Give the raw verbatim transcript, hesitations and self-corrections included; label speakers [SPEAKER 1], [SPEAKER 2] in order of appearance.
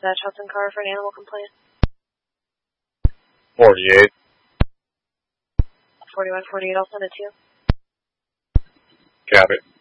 [SPEAKER 1] Dispatch Hudson Car for an animal complaint.
[SPEAKER 2] forty-eight.
[SPEAKER 1] forty-one forty-eight, I'll send it to you.
[SPEAKER 2] Got it.